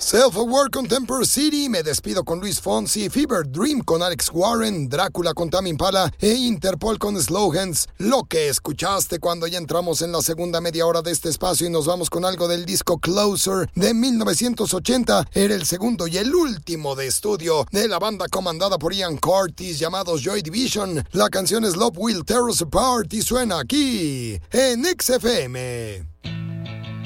Self-Aware con Temper City, me despido con Luis Fonsi, Fever Dream con Alex Warren, Drácula con Tame Impala e Interpol con Slogans. Lo que escuchaste cuando ya entramos en la segunda media hora de este espacio y nos vamos con algo del disco Closer de 1980. Era el segundo y el último de estudio de la banda comandada por Ian Curtis llamados Joy Division. La canción es Love Will Tear Us Apart y suena aquí en XFM.